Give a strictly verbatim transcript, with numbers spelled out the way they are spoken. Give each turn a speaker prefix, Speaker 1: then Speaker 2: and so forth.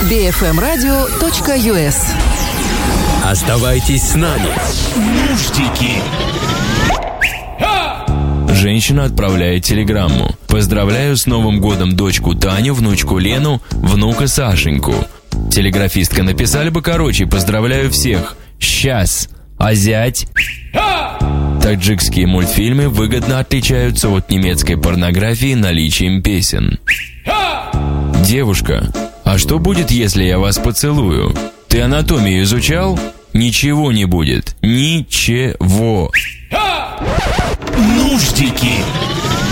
Speaker 1: би эф эм радио точка ю эс.
Speaker 2: Оставайтесь с нами. Нуждики.
Speaker 3: Женщина отправляет телеграмму. Поздравляю с Новым годом дочку Таню, внучку Лену, внука Сашеньку. Телеграфистка: написали бы короче: поздравляю всех. Сейчас. А зять? Таджикские мультфильмы выгодно отличаются от немецкой порнографии наличием песен. Девушка: а что будет, если я вас поцелую? Ты анатомию изучал? Ничего не будет. Ничего.
Speaker 2: Нуждики.